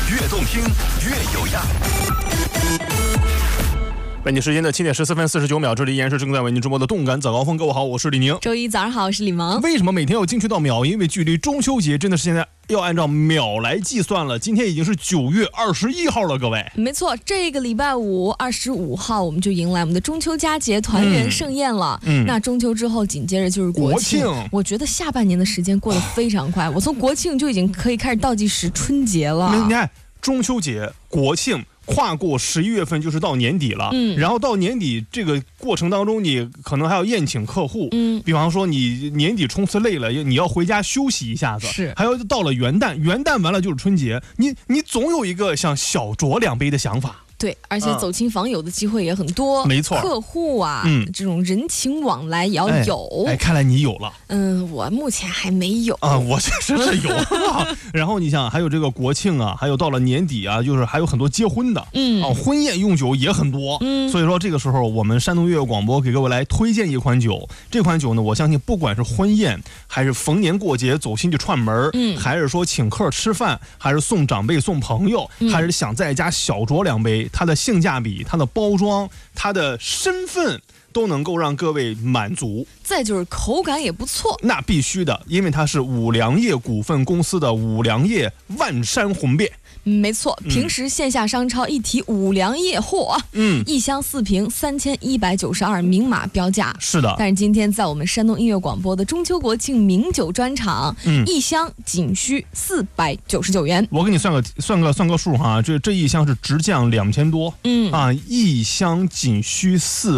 越动听越有样。 北京时间的7点14分49秒，这里依然是正在为您直播的动感早高峰。各位好，我是李宁。 周一早上好，我是李萌。 为什么每天要精确到秒？因为距离中秋节真的是现在要按照秒来计算了。今天已经是9月21号了，各位。 没错，这个礼拜五25号我们就迎来我们的中秋佳节团圆盛宴了。那中秋之后紧接着就是国庆。我觉得下半年的时间过得非常快，我从国庆就已经可以开始倒计时春节了。 你看，中秋节、国庆。跨过11月份就是到年底了，然后到年底这个过程当中，你可能还要宴请客户，比方说你年底冲刺累了，你要回家休息一下子， 是， 还有到了元旦，元旦完了就是春节，你总有一个想小酌2杯的想法。 对，而且走亲访友的机会也很多， 没错， 客户啊，这种人情往来也要有。 看来你有了。 我目前还没有啊，我确实是有。然后你想，还有这个国庆啊，还有到了年底啊，就是还有很多结婚的，婚宴用酒也很多。所以说这个时候，我们山东粤语广播给各位来推荐一款酒。这款酒呢，我相信不管是婚宴，还是逢年过节走亲戚串门，还是说请客吃饭，还是送长辈送朋友，还是想在家小酌2杯。它的性价比、它的包装、它的身份都能够让各位满足， 再就是口感也不错。 那必须的，因为它是五粮液股份公司的五粮液万山红遍。 没错，平时线下商超一提五粮液货，一箱4瓶3192明码标价。 是的， 但是今天在我们山东音乐广播的中秋国庆名酒专场，一箱仅需499元。 我给你算个数哈，这一箱是直降2000多，一箱仅需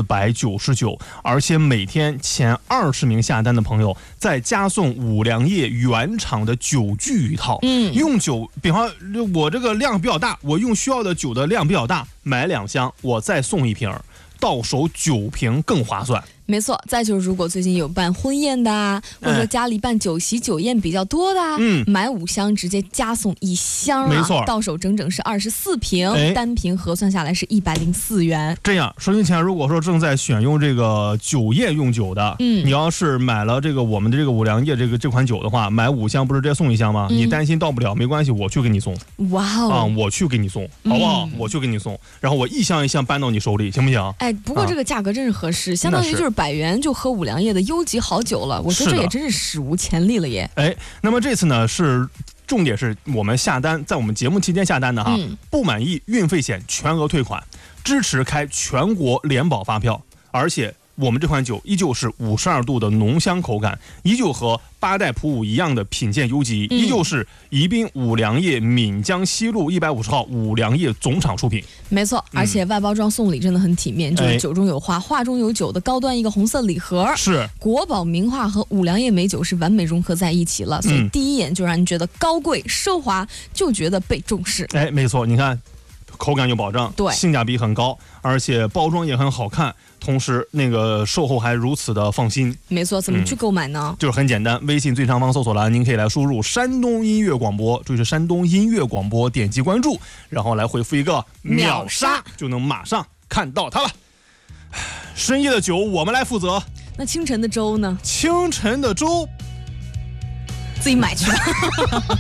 499，而且每天前20名下单的朋友再加送五粮液原厂的酒具一套。用酒，比方我这个量比较大，我用需要的酒的量比较大，买2箱，我再送1瓶，到手9瓶更划算。 没错，再就是如果最近有办婚宴的或者说家里办酒席酒宴比较多的，买5箱直接加送1箱， 没错， 到手整整是24瓶，单瓶核算下来是104元。 这样，收音前如果说正在选用这个酒宴用酒的，你要是买了这个我们的这个五粮液这款酒的话，买5箱不是直接送1箱吗？你担心到不了没关系，我去给你送。 哇哦， 我去给你送，好不好？我去给你送，然后我一箱一箱搬到你手里，行不行？ 不过这个价格真是合适，相当于就是100元就喝五粮液的优级好酒了，我觉得这也真是史无前例了耶。 那么这次呢是重点是我们下单，在我们节目期间下单的哈，不满意运费险全额退款，支持开全国联保发票，而且我们这款酒依旧是52度的浓香口感，依旧和8代普五一样的品鉴优级，依旧是宜宾五粮液闽江西路150号五粮液总厂出品。 没错，而且外包装送礼真的很体面，就是酒中有画，画中有酒的高端一个红色礼盒， 是国宝名画和五粮液美酒是完美融合在一起了，所以第一眼就让人觉得高贵奢华，就觉得被重视。 没错，你看口感有保障， 对， 性价比很高，而且包装也很好看，同时那个售后还如此的放心。 没错，怎么去购买呢？ 就是很简单，微信最上方搜索栏您可以来输入山东音乐广播，注意是山东音乐广播，点击关注，然后来回复一个秒杀，就能马上看到它了。深夜的酒我们来负责， 那清晨的粥呢？ 清晨的粥自己买去吧。